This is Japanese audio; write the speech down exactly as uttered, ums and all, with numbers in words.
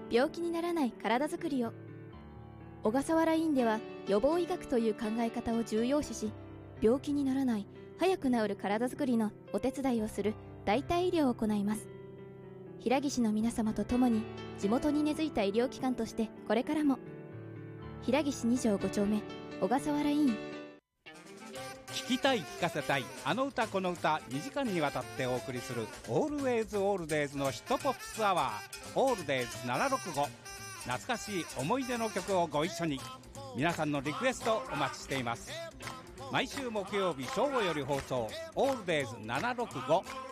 病気にならない体づくりを。小笠原医院では予防医学という考え方を重要視し、病気にならない、早く治る体づくりのお手伝いをする代替医療を行います。平岸の皆様と共に地元に根付いた医療機関としてこれからも。平岸に条ご丁目小笠原医院。 聞きたい聞かせたいあの歌この歌にじかんにわたってお送りするオールウェイズオールデイズのヒットポップスアワー、オールデイズななろくご。懐かしい思い出の曲をご一緒に。皆さんのリクエストお待ちしています。毎週木曜日正午より放送、オールデイズななろくご。